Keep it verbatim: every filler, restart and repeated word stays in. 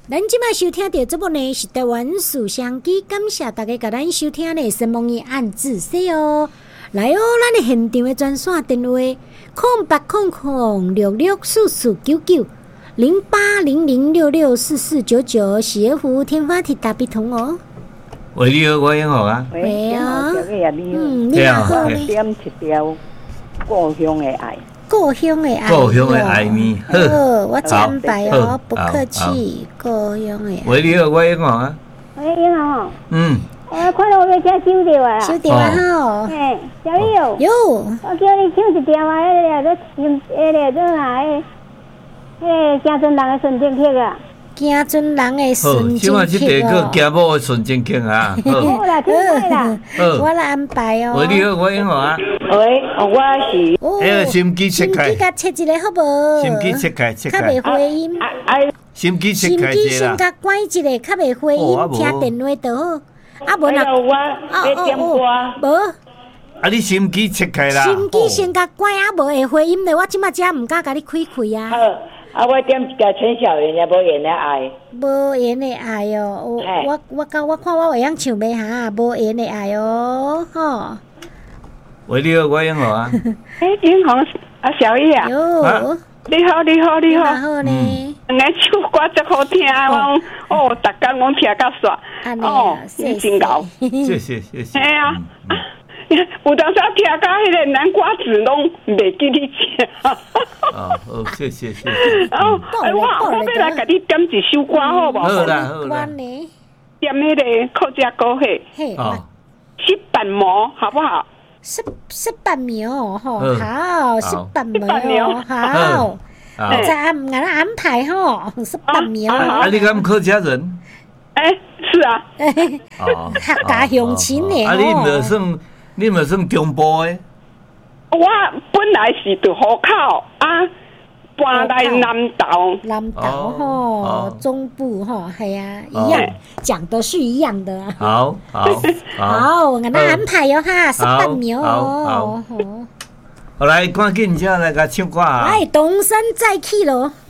咱即摆收听到节目呢是台湾书香机，感谢大家甲咱收听呢，先望伊按字说哦。来哦，咱的现场的专线电话：空八空空六六四四九九零八零零六六四四九九，喜悦服务天发铁大笔筒哦。 喂，你好，我英好啊。 喂啊， 嗯， 你好呢。 点一条故乡的爱。 故乡的爱， 故乡的爱咪， 好，我安排哦，不客气。故乡的爱。 喂，你好，我英好啊。 喂，英好。 嗯。 我看到我要车收到啊。 收到啊吼。 嘿，小丽哦。 有。 我叫你唱一条啊，迄个心，迄个做啊，迄，迄个行船人的纯情曲啊。 行船人的纯情曲哦。 好，即马即个行某的纯情曲啊。 好啦，听快啦。 我来安排哦。 喂，你好，我英好啊。 喂，我是。 哦。迄个心机切开。 心机甲切一个好无？ 心机切开，切开。 较袂回音。 心机切开一个啦。 心机先甲关一个，较袂回音，听电话就好。啊，无啦。 我要点歌。 无。 啊，你心机切开啦。 心机先甲关，啊，无会回音的，我即马只毋敢甲你开开啊。 好，啊，我点一个陈小云的无言的爱。 无言的爱哦，我我我我看我会晓唱袂哈，无言的爱哦，吼。 喂，你好，我英好啊。 哎，英红啊，小叶啊。 哟。 你好，你好，你好。 好呢。 两个唱歌真好听啊！我哦，逐工拢听甲煞。哦，真高。 谢谢谢谢。 哎呀，有当时听甲迄个南瓜子拢袂记你唱。 哦，好，谢谢谢谢。 哦，我我要来甲你点一首歌好无？ 好啦好啦。 点迄个客家歌嘿。 嘿。 哦。石板模好不好？ 石石板苗吼，好，石板苗好。我再安俺安排吼，石板苗。 啊，你敢客家人？ 哎，是啊。 哦。 客家乡亲的。 啊，你唔算，你唔算中部的？ 我本来是在河口啊，搬来南投。 南投吼，中部吼，系啊，一样，讲的是一样的。 好，好， 好，我那安排哟哈，石板苗哦。 好，来，赶紧，才来甲唱歌啊！ 来，东山再起咯。